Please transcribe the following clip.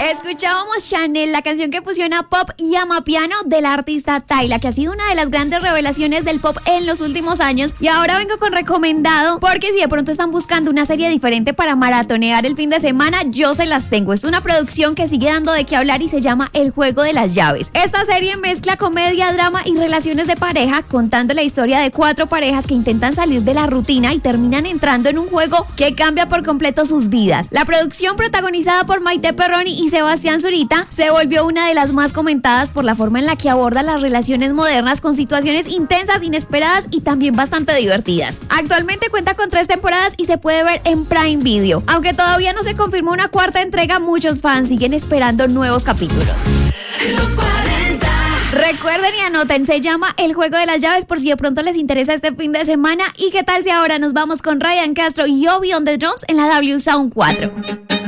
Escuchábamos Chanel, la canción que fusiona pop y amapiano de la artista Tyla, que ha sido una de las grandes revelaciones del pop en los últimos años. Y ahora vengo con recomendado, porque si de pronto están buscando una serie diferente para maratonear el fin de semana, yo se las tengo. Es una producción que sigue dando de qué hablar y se llama El Juego de las Llaves. Esta serie mezcla comedia, drama y relaciones de pareja, contando la historia de 4 parejas que intentan salir de la rutina y terminan entrando en un juego que cambia por completo sus vidas. La producción, protagonizada por Maite Perroni y Sebastián Zurita, se volvió una de las más comentadas por la forma en la que aborda las relaciones modernas con situaciones intensas, inesperadas y también bastante divertidas. Actualmente cuenta con 3 temporadas y se puede ver en Prime Video. Aunque todavía no se confirmó una 4ª entrega, muchos fans siguen esperando nuevos capítulos. Los 40. Recuerden y anoten, se llama El Juego de las Llaves por si de pronto les interesa este fin de semana. ¿Y qué tal si ahora nos vamos con Ryan Castro y Obi on the Drums en la W Sound 4?